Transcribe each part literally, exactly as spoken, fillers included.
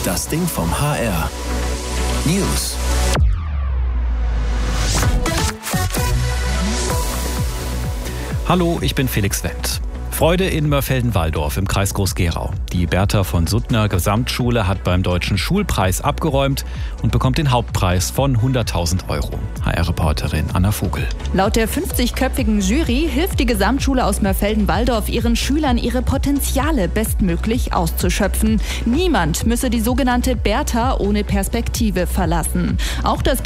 Das Ding vom H R. News. Hallo, ich bin Felix Wendt. Freude in Mörfelden-Walldorf im Kreis Groß-Gerau. Die Bertha von Suttner Gesamtschule hat beim Deutschen Schulpreis abgeräumt und bekommt den Hauptpreis von hunderttausend Euro. H R-Reporterin Anna Vogel. Laut der fünfzigköpfigen Jury hilft die Gesamtschule aus Mörfelden-Walldorf ihren Schülern, ihre Potenziale bestmöglich auszuschöpfen. Niemand müsse die sogenannte Bertha ohne Perspektive verlassen. Auch das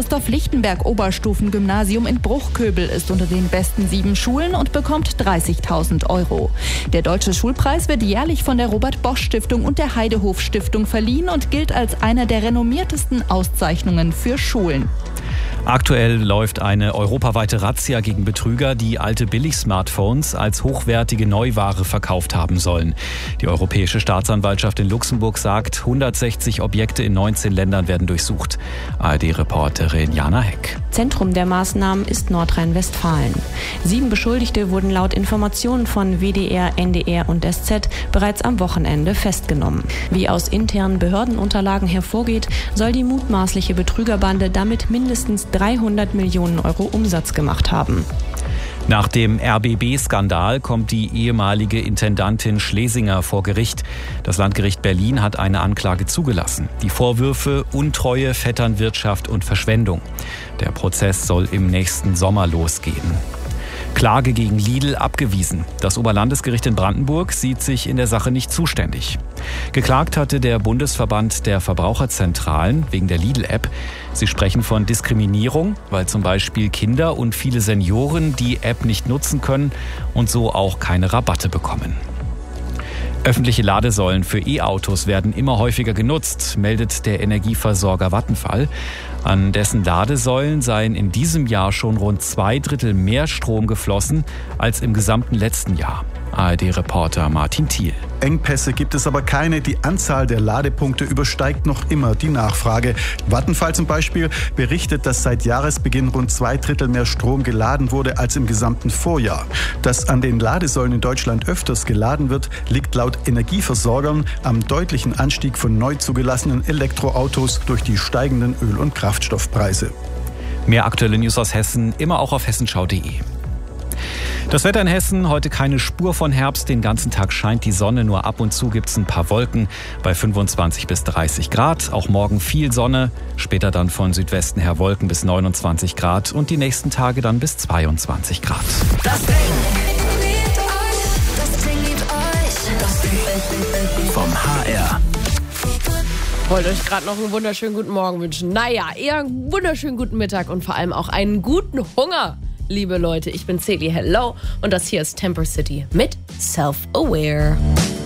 Georg-Christoph-Lichtenberg-Oberstufengymnasium in Bruchköbel ist unter den besten sieben Schulen und bekommt dreißigtausend Euro. Der Deutsche Schulpreis wird jährlich von der Robert-Bosch-Stiftung und der Heidehof-Stiftung verliehen und gilt als eine der renommiertesten Auszeichnungen für Schulen. Aktuell läuft eine europaweite Razzia gegen Betrüger, die alte Billig-Smartphones als hochwertige Neuware verkauft haben sollen. Die Europäische Staatsanwaltschaft in Luxemburg sagt, hundertsechzig Objekte in neunzehn Ländern werden durchsucht. A R D-Reporterin Jana Heck. Zentrum der Maßnahmen ist Nordrhein-Westfalen. Sieben Beschuldigte wurden laut Informationen von W D R, N D R und S Z bereits am Wochenende festgenommen. Wie aus internen Behördenunterlagen hervorgeht, soll die mutmaßliche Betrügerbande damit mindestens dreihundert Millionen Euro Umsatz gemacht haben. Nach dem R B B-Skandal kommt die ehemalige Intendantin Schlesinger vor Gericht. Das Landgericht Berlin hat eine Anklage zugelassen. Die Vorwürfe Untreue, Vetternwirtschaft und Verschwendung. Der Prozess soll im nächsten Sommer losgehen. Klage gegen Lidl abgewiesen. Das Oberlandesgericht in Brandenburg sieht sich in der Sache nicht zuständig. Geklagt hatte der Bundesverband der Verbraucherzentralen wegen der Lidl-App. Sie sprechen von Diskriminierung, weil zum Beispiel Kinder und viele Senioren die App nicht nutzen können und so auch keine Rabatte bekommen. Öffentliche Ladesäulen für E-Autos werden immer häufiger genutzt, meldet der Energieversorger Vattenfall. An dessen Ladesäulen seien in diesem Jahr schon rund zwei Drittel mehr Strom geflossen als im gesamten letzten Jahr. A R D-Reporter Martin Thiel. Engpässe gibt es aber keine. Die Anzahl der Ladepunkte übersteigt noch immer die Nachfrage. Vattenfall zum Beispiel berichtet, dass seit Jahresbeginn rund zwei Drittel mehr Strom geladen wurde als im gesamten Vorjahr. Dass an den Ladesäulen in Deutschland öfters geladen wird, liegt laut Energieversorgern am deutlichen Anstieg von neu zugelassenen Elektroautos durch die steigenden Öl- und Kraftstoffpreise. Mehr aktuelle News aus Hessen, immer auch auf hessenschau punkt de. Das Wetter in Hessen, heute keine Spur von Herbst. Den ganzen Tag scheint die Sonne, nur ab und zu gibt es ein paar Wolken bei fünfundzwanzig bis dreißig Grad. Auch morgen viel Sonne, später dann von Südwesten her Wolken bis neunundzwanzig Grad und die nächsten Tage dann bis zweiundzwanzig Grad. Das Ding liebt euch, das Ding liebt euch, das Ding vom H R. Wollte euch gerade noch einen wunderschönen guten Morgen wünschen. Naja, eher einen wunderschönen guten Mittag und vor allem auch einen guten Hunger. Liebe Leute, ich bin Celi, hello und das hier ist Temper City mit Self-Aware.